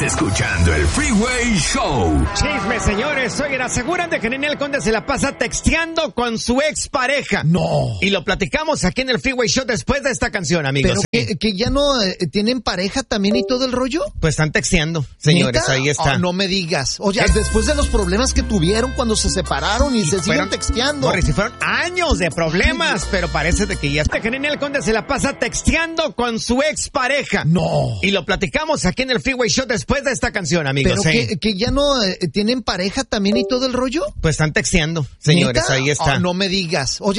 Estás escuchando el Freeway Show. Chisme, señores. Oigan, aseguran de que Ninel Conde se la pasa texteando con su expareja. No. Y lo platicamos aquí en el Freeway Show después de esta canción, amigos. Pero que ya no tienen pareja también y todo el rollo. Pues están texteando, señores. ¿Neta? Ahí está. Oh, no me digas. Oye, después de los problemas que tuvieron cuando se separaron y se siguen texteando. Corre, si fueron años de problemas, pero parece de que ya está. Que Ninel Conde se la pasa texteando con su expareja. No. Y lo platicamos aquí en el Freeway Show después de esta canción, amigos. Pero que ya no tienen pareja también y todo el rollo. Pues están texteando, señores. ¿Neta? Ahí está. Oh, no me digas. Oye,